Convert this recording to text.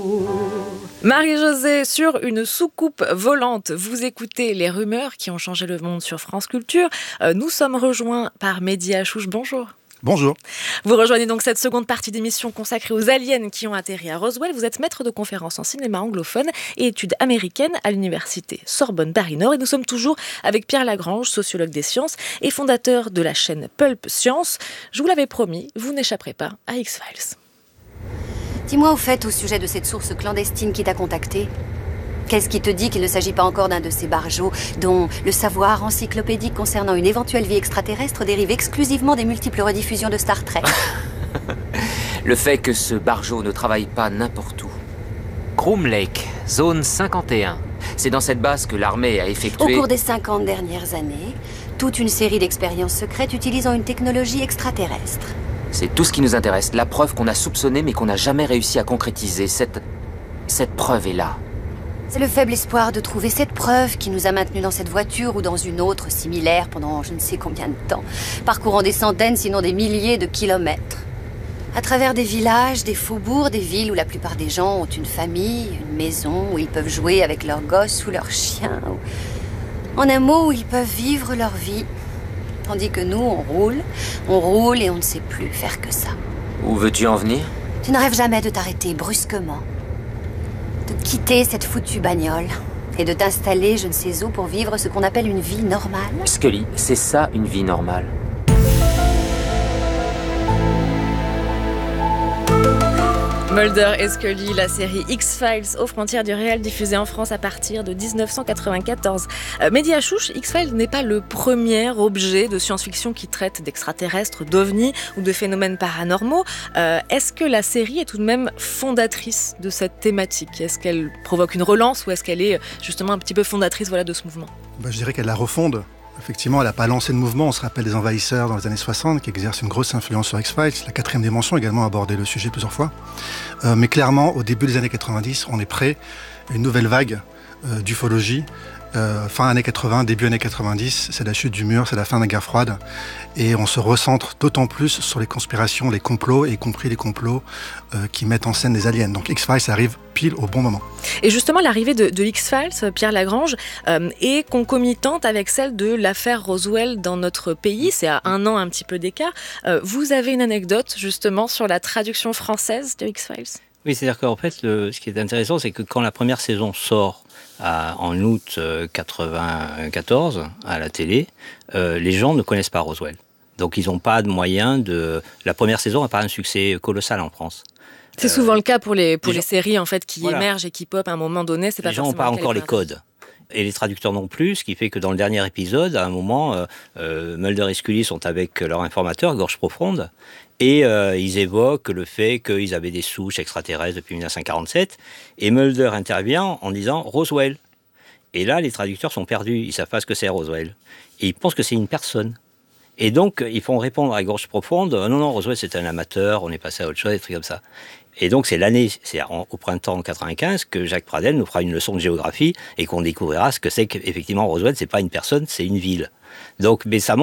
Marie-Josée, sur une soucoupe volante, vous écoutez les rumeurs qui ont changé le monde sur France Culture. Nous sommes rejoints par Mehdi Achouch. Bonjour. Bonjour. Vous rejoignez donc cette seconde partie d'émission consacrée aux aliens qui ont atterri à Roswell. Vous êtes maître de conférences en cinéma anglophone et études américaines à l'université Sorbonne Paris-Nord. Et nous sommes toujours avec Pierre Lagrange, sociologue des sciences et fondateur de la chaîne Pulp Science. Je vous l'avais promis, vous n'échapperez pas à X-Files. Dis-moi au fait au sujet de cette source clandestine qui t'a contacté. Qu'est-ce qui te dit qu'il ne s'agit pas encore d'un de ces barjots dont le savoir encyclopédique concernant une éventuelle vie extraterrestre dérive exclusivement des multiples rediffusions de Star Trek? Le fait que ce barjot ne travaille pas n'importe où. Groom Lake, zone 51. C'est dans cette base que l'armée a effectué... Au cours des 50 dernières années, toute une série d'expériences secrètes utilisant une technologie extraterrestre. C'est tout ce qui nous intéresse. La preuve qu'on a soupçonnée mais qu'on n'a jamais réussi à concrétiser. Cette preuve est là. C'est le faible espoir de trouver cette preuve qui nous a maintenus dans cette voiture ou dans une autre similaire pendant je ne sais combien de temps, parcourant des centaines sinon des milliers de kilomètres. À travers des villages, des faubourgs, des villes où la plupart des gens ont une famille, une maison, où ils peuvent jouer avec leurs gosses ou leurs chiens. En un mot, où ils peuvent vivre leur vie. Tandis que nous, on roule et on ne sait plus faire que ça. Où veux-tu en venir? Tu ne rêves jamais de t'arrêter brusquement, de quitter cette foutue bagnole et de t'installer je ne sais où pour vivre ce qu'on appelle une vie normale. Scully, c'est ça une vie normale. Mulder et Scully, la série X-Files aux frontières du réel diffusée en France à partir de 1994. Mehdi Achouch, X-Files n'est pas le premier objet de science-fiction qui traite d'extraterrestres, d'ovnis ou de phénomènes paranormaux. Est-ce que la série est tout de même fondatrice de cette thématique? Est-ce qu'elle provoque une relance ou est-ce qu'elle est justement un petit peu fondatrice de ce mouvement? Je dirais qu'elle la refonde. Effectivement, elle n'a pas lancé de mouvement. On se rappelle des envahisseurs dans les années 60 qui exercent une grosse influence sur X-Files. La quatrième dimension également a abordé le sujet plusieurs fois. Mais clairement, au début des années 90, on est prêt à une nouvelle vague d'ufologie. Fin années 80, début années 90, c'est la chute du mur, c'est la fin de la guerre froide. Et on se recentre d'autant plus sur les conspirations, les complots, y compris les complots qui mettent en scène des aliens. Donc X-Files arrive pile au bon moment. Et justement, l'arrivée de X-Files, Pierre Lagrange, est concomitante avec celle de l'affaire Roswell dans notre pays. C'est à 1 an un petit peu d'écart. Vous avez une anecdote justement sur la traduction française de X-Files? Oui, c'est-à-dire qu'en fait, ce qui est intéressant, c'est que quand la première saison sort en août 94 à la télé, les gens ne connaissent pas Roswell. Donc ils n'ont pas de moyens de... La première saison n'a pas un succès colossal en France. C'est souvent le cas pour les séries en fait, qui émergent et qui pop à un moment donné. C'est pas les gens n'ont pas encore les codes. Et les traducteurs non plus, ce qui fait que dans le dernier épisode, à un moment, Mulder et Scully sont avec leur informateur, Gorge Profonde, et ils évoquent le fait qu'ils avaient des souches extraterrestres depuis 1947, et Mulder intervient en disant « Roswell ». Et là, les traducteurs sont perdus, ils ne savent pas ce que c'est Roswell. Et ils pensent que c'est une personne. Et donc, ils font répondre à Gorge Profonde « Non, Roswell, c'est un amateur, on est passé à autre chose, des trucs comme ça ». Et donc, c'est au printemps 95 que Jacques Pradel nous fera une leçon de géographie et qu'on découvrira ce que c'est qu'effectivement Roswell, c'est pas une personne, c'est une ville. Donc, mais ça